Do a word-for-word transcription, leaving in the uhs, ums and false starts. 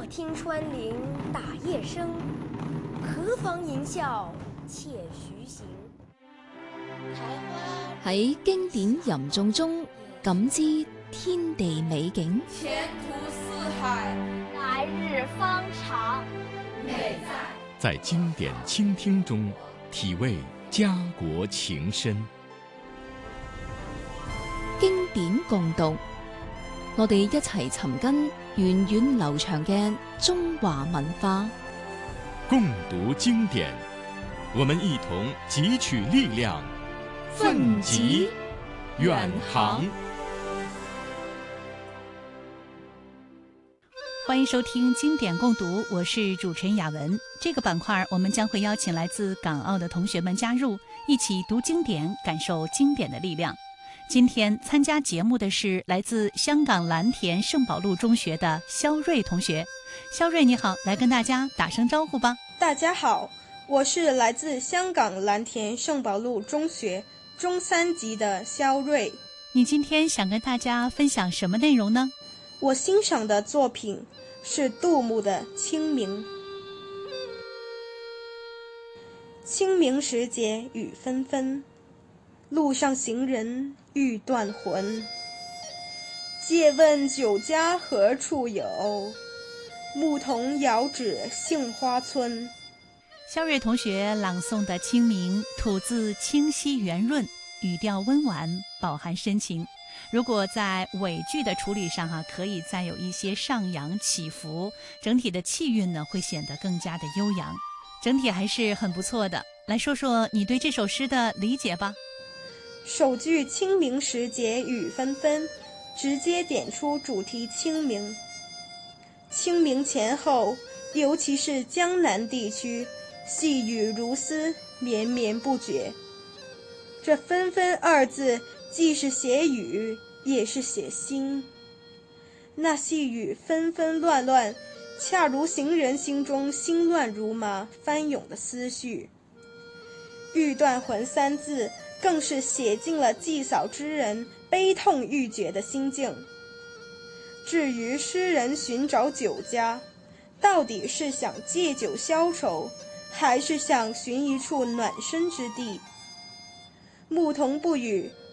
莫听穿林打叶声，何妨吟啸且徐行。 喺經典吟誦中感知天地美景， 前途似海， 來日方長。 美在在經典傾聽中體味家國情深。 經典共讀，我哋一齊尋根源遠流長嘅中華文化。 共讀經典，我們一同汲取力量，奮楫遠航。 歡迎收聽經典共讀，我是主持人雅文。這個板塊我們將會邀請來自港澳的同學們加入，一起讀經典，感受經典的力量。今天參加節目的是來自香港藍田聖保祿中學的肖瑞同學。肖瑞你好，來跟大家打聲招呼吧。 大家好，我是來自香港藍田聖保祿中學中三級的肖瑞。 你今天想跟大家分享什麼內容呢？ 我欣賞的作品是杜牧的《清明》。清明時節雨紛紛，路上行人欲斷魂。借問酒家何處有？牧童遙指杏花村。 肖瑞同學朗誦的《清明》吐字清晰圓潤，語調溫婉，飽含深情。如果在尾句的處理上哈、啊，可以再有一些上揚起伏，整體的氣韻呢會顯得更加的悠揚，整體還是很不錯的。來說說你對這首詩的理解吧。 首句清明時節雨紛紛，直接點出主題清明。清明前後，尤其是江南地區，細雨如絲，綿綿不絕。這紛紛二字既是寫雨，也是寫心。那細雨紛紛亂亂，恰如行人心中心亂如麻翻湧的思緒。欲斷魂三字更是寫盡了祭掃之人悲痛欲絕的心境。至於詩人尋找酒家，到底是想借酒消愁，還是想尋一處暖身之地？牧童不語，